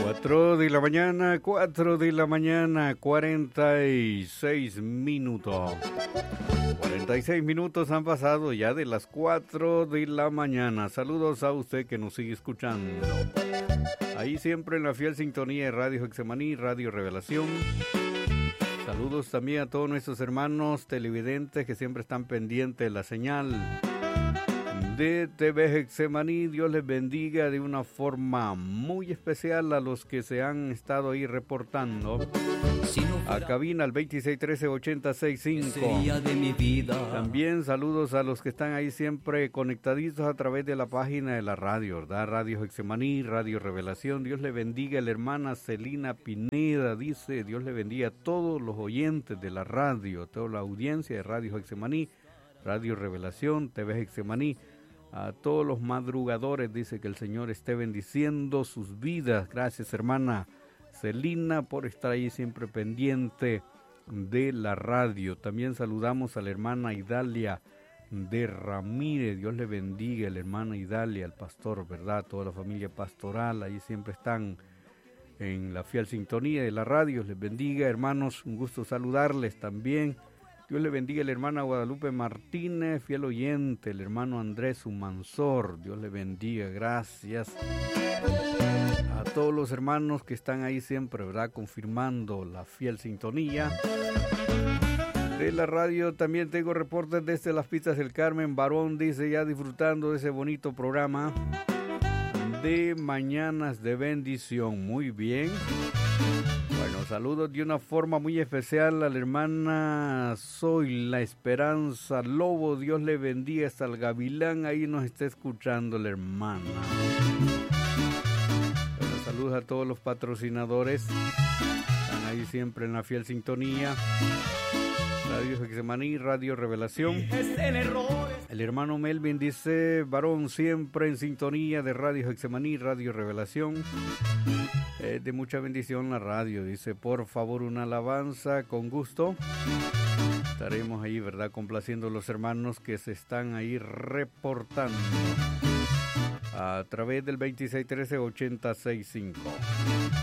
4 de la mañana, 46 minutos. 46 minutos han pasado ya de las 4 de la mañana. Saludos a usted que nos sigue escuchando. Ahí siempre en la fiel sintonía de Radio Getsemaní, Radio Revelación. Saludos también a todos nuestros hermanos televidentes que siempre están pendientes de la señal de TV Getsemaní. Dios les bendiga de una forma muy especial a los que se han estado ahí reportando a cabina al 2613-8065 de mi vida. También saludos a los que están ahí siempre conectaditos a través de la página de la radio, ¿verdad? Radio Getsemaní, Radio Revelación. Dios le bendiga a la hermana Celina Pineda, dice, Dios le bendiga a todos los oyentes de la radio, a toda la audiencia de Radio Getsemaní, Radio Revelación, TV Getsemaní. A todos los madrugadores, dice que el Señor esté bendiciendo sus vidas. Gracias, hermana Celina, por estar ahí siempre pendiente de la radio. También saludamos a la hermana Idalia de Ramírez. Dios le bendiga, la hermana Idalia, al pastor, ¿verdad? Toda la familia pastoral, ahí siempre están en la fiel sintonía de la radio. Les bendiga, hermanos, un gusto saludarles también. Dios le bendiga a la hermana Guadalupe Martínez, fiel oyente, el hermano Andrés Humansor, Dios le bendiga, gracias a todos los hermanos que están ahí siempre, ¿verdad? Confirmando la fiel sintonía de la radio. También tengo reportes desde las Pistas del Carmen. Barón dice ya disfrutando de ese bonito programa de Mañanas de Bendición, muy bien. Bueno, saludos de una forma muy especial a la hermana Soy la Esperanza Lobo. Dios le bendiga hasta el Gavilán. Ahí nos está escuchando la hermana. Bueno, saludos a todos los patrocinadores. Están ahí siempre en la fiel sintonía. Radio Getsemaní, Radio Revelación. El hermano Melvin dice, varón siempre en sintonía de Radio Getsemaní, Radio Revelación. De mucha bendición la radio, dice, por favor una alabanza con gusto. Estaremos ahí, ¿verdad? Complaciendo a los hermanos que se están ahí reportando a través del 2613-8065.